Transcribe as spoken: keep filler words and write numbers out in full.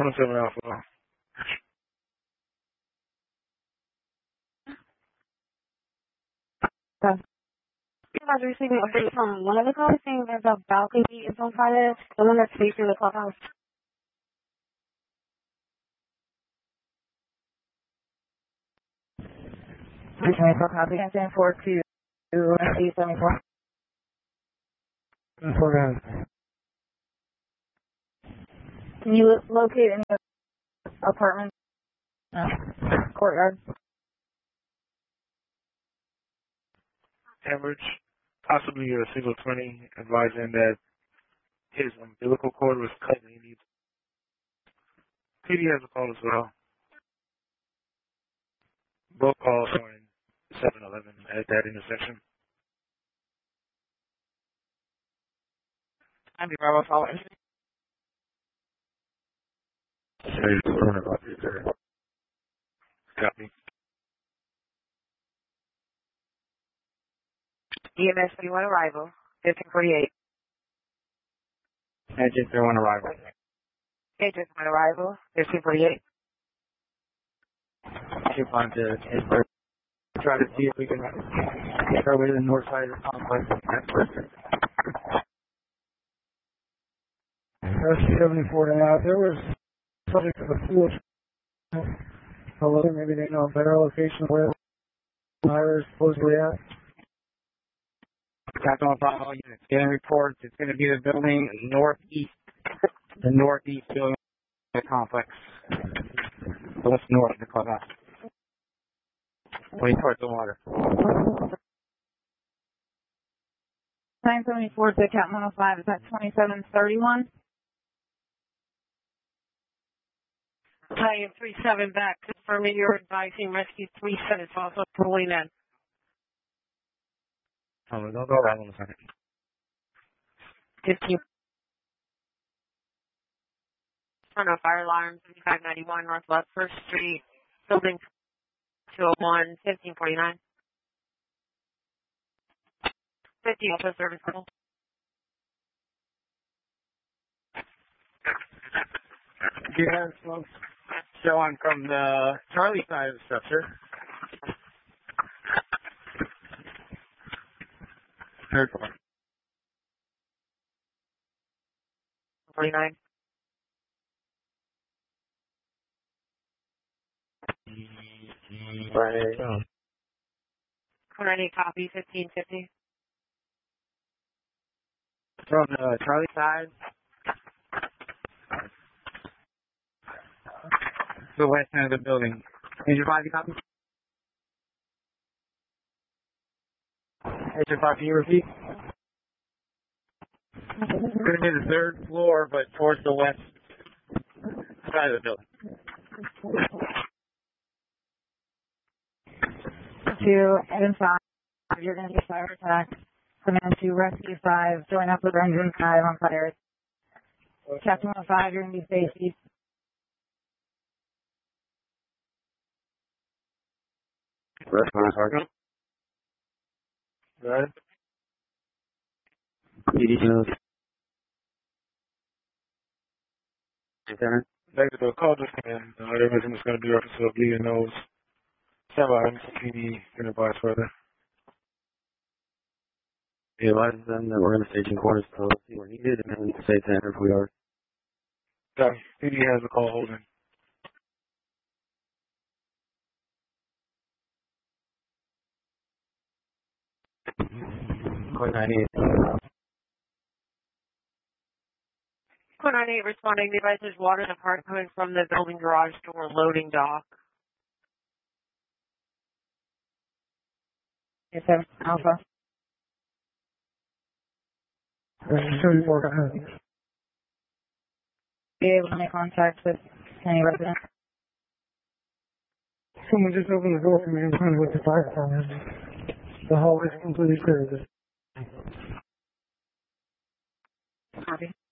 twenty-seven Alpha. Uh, I was receiving a update from one of the callers saying there's a balcony is on fire, the one that's facing the clubhouse. twenty-four copy, and ten four two eight seventy-four. Can you locate any apartment uh, courtyard? Hemorrhage, possibly a single twenty, advising that his umbilical cord was cut and he needs. P D has a call as well. Both calls are in seven eleven at that intersection. I'm the Bravo caller. Copy. E M S thirty-one arrival, fifteen forty-eight. Agent thirty-one arrival. Agent one arrival, fifteen forty-eight. Keep on to try to see if we can get our way to the north side of the complex. seventy-four and out. There was subject of a pool. Hello, maybe they know a better location where the fire is supposedly at. Captain Bravo units getting reports. It's going to be the building northeast, the northeast building of the complex. West north of the clubhouse. Way towards the water. nine seventy-four to Cat one oh five, is that twenty-seven thirty-one? Battalion three seven back, confirming you're advising rescue three seven, it's also pulling in. Oh, don't go around in a second. fifteen. Front of fire alarm, fifty-five ninety-one Northwest First Street, building two oh one, fifteen forty-nine. fifty Alpha service level. Yeah, folks. Showing from the Charlie side of the structure. Third floor. forty-nine. Right. Oh. four ninety-eight copy, fifteen fifty. From the Charlie side. The west end of the building. Agent five, you copy? Agent five, can you repeat? It's going to be the third floor, but towards the west side of the building. To Evan five, you're going to get fire attack. Command to Rescue five, join up with Engine five on fire. Captain one oh five, you're going to be safety. Restaurant target. Right. P D knows. Center. Next to the call just came in. Uh, everything is going to be reference to a bleeding nose. Stand by, M C P D, can advise further. We advise them that we're going to station quarters to see where needed and then stay center if we are. Okay. P D has the call holding. Code ninety-eight. Code ninety-eight responding, the advice is water in the part coming from the building garage door loading dock. Yes, sir. Alpha. Be able to make contact with any resident. Someone just opened the door for me in front of with the fire department. The hallway is completely clear. Copy.